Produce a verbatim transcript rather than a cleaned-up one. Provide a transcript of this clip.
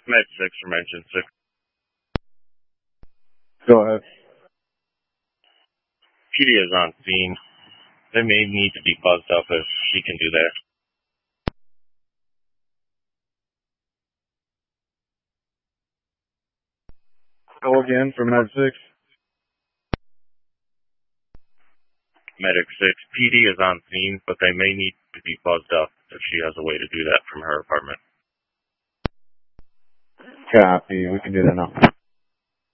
Med six from Engine six. Go ahead. P D is on scene. They may need to be buzzed up if she can do that. Go again for Med six. Medic six. P D is on scene, but they may need to be buzzed up if she has a way to do that from her apartment. Copy. We can do that now.